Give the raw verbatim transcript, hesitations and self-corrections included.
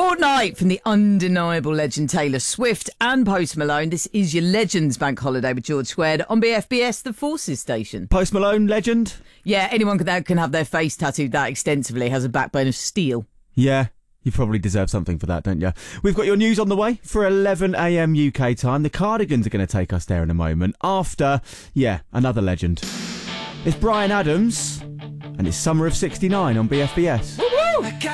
Fortnight from the undeniable legend Taylor Swift and Post Malone. This is your Legends Bank Holiday with George Squared on B F B S, the Forces station. Post Malone, legend? Yeah, anyone that can have their face tattooed that extensively has a backbone of steel. Yeah, you probably deserve something for that, don't you? We've got your news on the way for eleven a m U K time. The Cardigans are going to take us there in a moment after, yeah, another legend. It's Bryan Adams and it's Summer of sixty-nine on B F B S. Woo-woo!